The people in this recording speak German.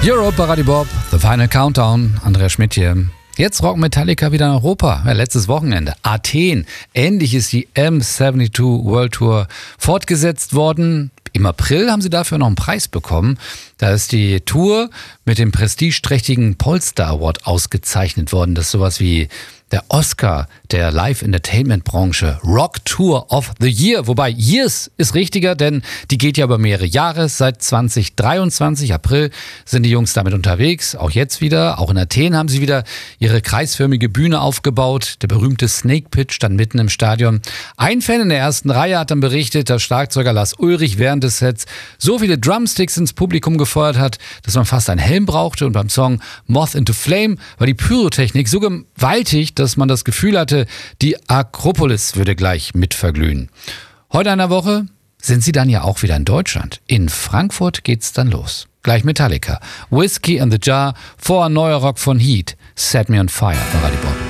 Europe bei Radio Bob, The Final Countdown, Andreas Schmidt hier. Jetzt rockt Metallica wieder in Europa. Ja, letztes Wochenende. Athen. Endlich ist die M72 World Tour fortgesetzt worden. Im April haben sie dafür noch einen Preis bekommen. Da ist die Tour mit dem prestigeträchtigen Polestar Award ausgezeichnet worden. Das ist sowas wie der Oscar der Live-Entertainment-Branche. Rock Tour of the Year. Wobei Years ist richtiger, denn die geht ja über mehrere Jahre. Seit 2023, April, sind die Jungs damit unterwegs. Auch jetzt wieder. Auch in Athen haben sie wieder ihre kreisförmige Bühne aufgebaut. Der berühmte Snake Pit stand mitten im Stadion. Ein Fan in der ersten Reihe hat dann berichtet, dass Schlagzeuger Lars Ulrich während des Sets so viele Drumsticks ins Publikum gefeuert hat, dass man fast einen Helm brauchte. Und beim Song Moth into Flame war die Pyrotechnik so gewaltig, dass man das Gefühl hatte, die Akropolis würde gleich mitverglühen. Heute in der Woche sind sie dann ja auch wieder in Deutschland. In Frankfurt geht's dann los. Gleich Metallica. Whiskey in the Jar, vor neuer Rock von Heat. Set Me on Fire bei Radio Bob.